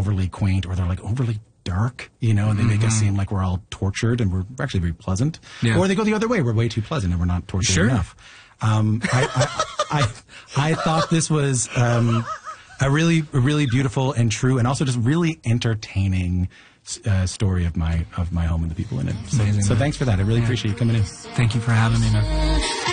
overly quaint or they're like overly dark, you know, and they make us seem like we're all tortured and we're actually very pleasant. Yeah. Or they go the other way. We're way too pleasant and we're not tortured enough. I thought this was a really beautiful and true and also just really entertaining story of my home and the people in it. So thanks for that. I really appreciate you coming in. Thank you for having me, man.